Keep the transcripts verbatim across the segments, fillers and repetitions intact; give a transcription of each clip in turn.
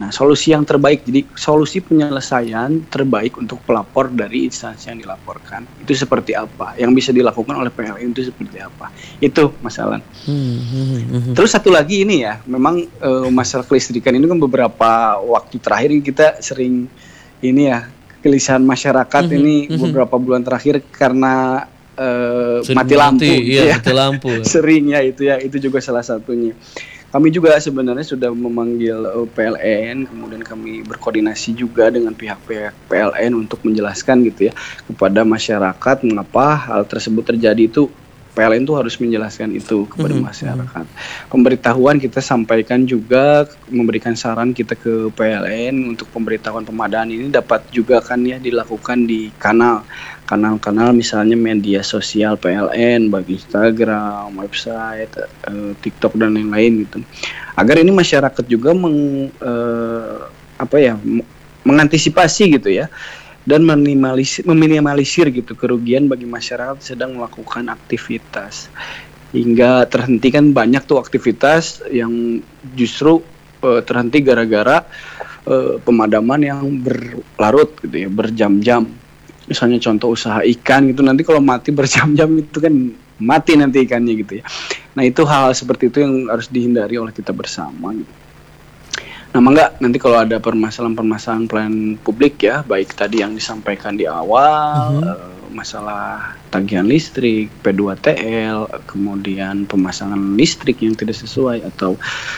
Nah, solusi yang terbaik, jadi solusi penyelesaian terbaik untuk pelapor dari instansi yang dilaporkan itu seperti apa? Yang bisa dilakukan oleh P L N itu seperti apa? Itu masalah. Hmm, hmm, hmm. Terus satu lagi ini ya, memang uh, masalah kelistrikan ini kan beberapa waktu terakhir ini kita sering ini ya, kegelisahan masyarakat hmm, ini hmm. beberapa bulan terakhir karena uh, mati lampu, mati, gitu iya, ya. mati lampu. Sering ya itu ya, itu juga salah satunya. Kami juga sebenarnya sudah memanggil P L N, kemudian kami berkoordinasi juga dengan pihak-pihak P L N untuk menjelaskan gitu ya kepada masyarakat mengapa hal tersebut terjadi. Itu P L N itu harus menjelaskan itu kepada mm-hmm. masyarakat. Pemberitahuan kita sampaikan juga, memberikan saran kita ke P L N untuk pemberitahuan pemadaan ini dapat juga kan ya dilakukan di kanal kanal-kanal misalnya media sosial P L N, baik Instagram, website, uh, TikTok dan lain-lain gitu. Agar ini masyarakat juga meng, uh, apa ya, mengantisipasi gitu ya, dan meminimalisir, meminimalisir gitu kerugian bagi masyarakat sedang melakukan aktivitas. Hingga terhenti kan banyak tuh aktivitas yang justru uh, terhenti gara-gara uh, pemadaman yang berlarut gitu ya, berjam-jam. Misalnya contoh usaha ikan gitu, nanti kalau mati berjam-jam itu kan mati nanti ikannya gitu ya. Nah itu hal-hal seperti itu yang harus dihindari oleh kita bersama gitu. Nah mangga nanti kalau ada permasalahan-permasalahan pelayanan publik ya, baik tadi yang disampaikan di awal, uh-huh. uh, masalah tagihan listrik, P dua T L, kemudian pemasangan listrik yang tidak sesuai, atau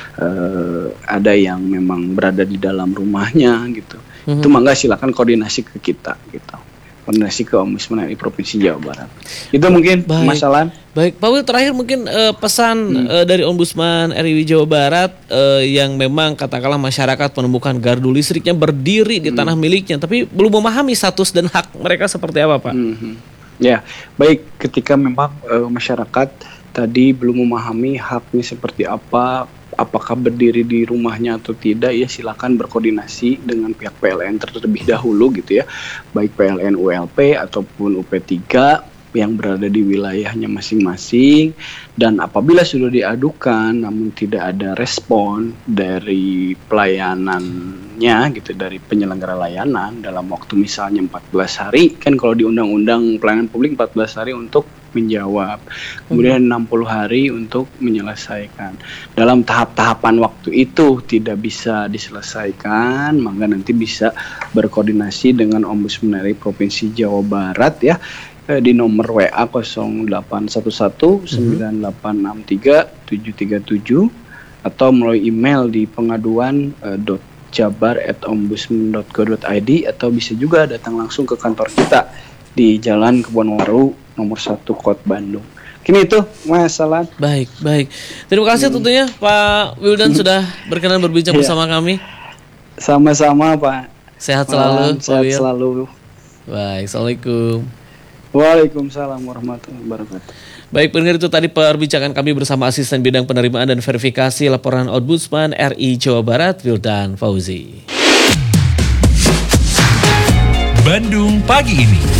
uh, ada yang memang berada di dalam rumahnya gitu, uh-huh. itu mangga silakan koordinasi ke kita gitu. Koordinasi ke Ombudsman R I Provinsi Jawa Barat. Itu mungkin masalah. Baik, Pak Wil, terakhir mungkin uh, pesan hmm. uh, dari Ombudsman R I Jawa Barat uh, yang memang katakanlah masyarakat menemukan gardu listriknya berdiri di hmm. tanah miliknya, tapi belum memahami status dan hak mereka seperti apa, Pak? Hmm. Ya, baik, ketika memang uh, masyarakat tadi belum memahami haknya seperti apa, apakah berdiri di rumahnya atau tidak, ya silakan berkoordinasi dengan pihak P L N terlebih dahulu gitu ya, baik P L N U L P ataupun U P tiga yang berada di wilayahnya masing-masing. Dan apabila sudah diadukan namun tidak ada respon dari pelayanannya gitu, dari penyelenggara layanan dalam waktu misalnya empat belas hari, kan kalau di undang-undang pelayanan publik empat belas hari untuk menjawab, kemudian enam puluh hari untuk menyelesaikan. Dalam tahap-tahapan waktu itu tidak bisa diselesaikan, maka nanti bisa berkoordinasi dengan Ombudsman R I Provinsi Jawa Barat ya, eh, di nomor W A nol delapan satu satu sembilan delapan enam tiga tujuh tiga tujuh atau melalui email di pengaduan eh, dot jabar at ombudsman dot go dot i d, atau bisa juga datang langsung ke kantor kita di Jalan Kebonwaru nomor satu Kota Bandung. Kini itu masalah. Baik, baik. Terima kasih hmm. tentunya Pak Wildan hmm. sudah berkenan berbincang yeah. bersama kami. Sama-sama Pak. Sehat selalu. Sehat Wil. selalu. Baik, Assalamualaikum. Waalaikumsalam warahmatullahi wabarakatuh. Baik, pendengar, itu tadi perbincangan kami bersama Asisten Bidang Penerimaan dan Verifikasi Laporan Ombudsman R I Jawa Barat, Wildan Fauzi. Bandung Pagi Ini.